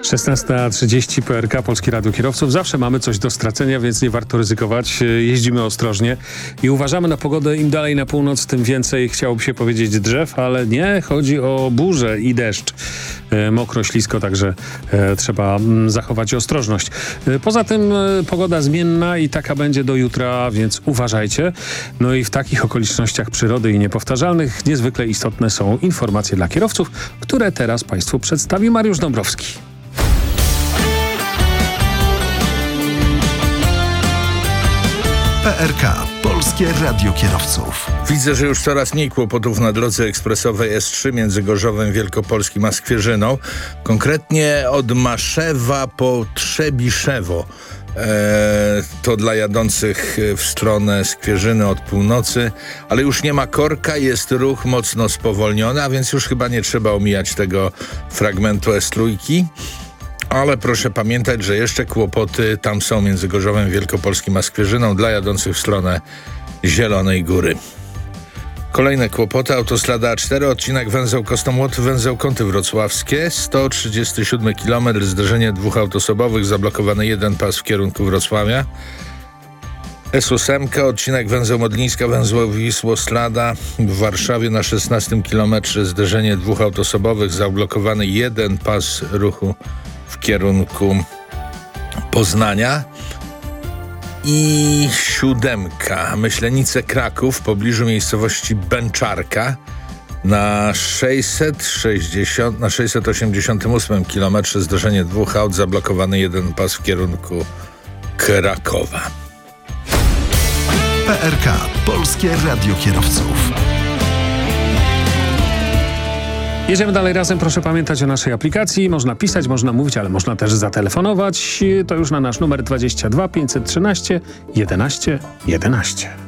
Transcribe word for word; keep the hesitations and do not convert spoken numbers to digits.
szesnasta trzydzieści P R K, Polskie Radio Kierowców. Zawsze mamy coś do stracenia, więc nie warto ryzykować. Jeździmy ostrożnie i uważamy na pogodę. Im dalej na północ, tym więcej, chciałoby się powiedzieć, drzew, ale nie. Chodzi o burzę i deszcz. E, mokro, ślisko, także e, trzeba m, zachować ostrożność. E, poza tym e, pogoda zmienna i taka będzie do jutra, więc uważajcie. No i w takich okolicznościach przyrody i niepowtarzalnych niezwykle istotne są informacje dla kierowców, które teraz Państwu przedstawi Mariusz Dąbrowski. P R K. Polskie Radio Kierowców. Widzę, że już coraz mniej kłopotów na drodze ekspresowej S trzy między Gorzowem Wielkopolskim a Skwierzyną. Konkretnie od Maszewa po Trzebiszewo. Eee, to dla jadących w stronę Skwierzyny od północy, ale już nie ma korka, jest ruch mocno spowolniony, a więc już chyba nie trzeba omijać tego fragmentu S trzy. Ale proszę pamiętać, że jeszcze kłopoty tam są między Gorzowem Wielkopolskim a Skwierzyną dla jadących w stronę Zielonej Góry. Kolejne kłopoty. Autostrada A cztery, odcinek węzeł Kostomłot, węzeł Kąty Wrocławskie, sto trzydziesty siódmy kilometr, zderzenie dwóch autosobowych, zablokowany jeden pas w kierunku Wrocławia. S osiem, odcinek węzeł Modlińska, węzeł Wisłoslada w Warszawie na szesnastym kilometrze, zderzenie dwóch autosobowych, zablokowany jeden pas ruchu w kierunku Poznania. I siódemka, Myślenice Kraków w pobliżu miejscowości Bęczarka na sześćset sześćdziesiąt, na sześćset osiemdziesiątym ósmym kilometrze, zderzenie dwóch aut, zablokowany jeden pas w kierunku Krakowa. P R K. Polskie Radio Kierowców. Jedziemy dalej razem. Proszę pamiętać o naszej aplikacji. Można pisać, można mówić, ale można też zatelefonować. To już na nasz numer dwadzieścia dwa pięćset trzynaście jedenaście jedenaście.